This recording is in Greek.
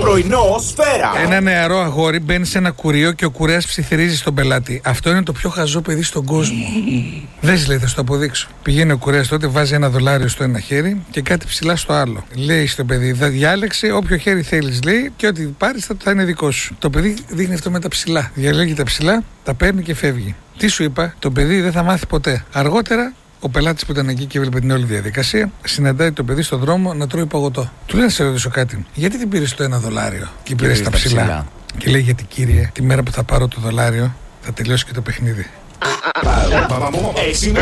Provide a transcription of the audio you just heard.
Πρωινό Σφαίρα. Ένα νεαρό αγόρι μπαίνει σε ένα κουρείο και ο κουρέας ψιθυρίζει στον πελάτη. Αυτό είναι το πιο χαζό παιδί στον κόσμο. Δες, λέει, θα σου το αποδείξω. Πηγαίνει ο κουρέας τότε, βάζει $1 στο ένα χέρι και κάτι ψηλά στο άλλο. Λέει στο παιδί, διάλεξε όποιο χέρι θέλεις, λέει, και ό,τι πάρεις θα είναι δικό σου. Το παιδί δείχνει αυτό με τα ψηλά. Διαλέγει τα ψηλά, τα παίρνει και φεύγει. Τι σου είπα, το παιδί δεν θα μάθει ποτέ. Αργότερα, ο πελάτης που ήταν εκεί και έβλεπε την όλη διαδικασία, συναντάει το παιδί στον δρόμο να τρώει παγωτό. Του λέει να σε ρωτήσω κάτι, γιατί την πήρες το $1 και πήρες τα ψηλά? Και λέει, γιατί κύριε, τη μέρα που θα πάρω το $1 θα τελειώσει και το παιχνίδι.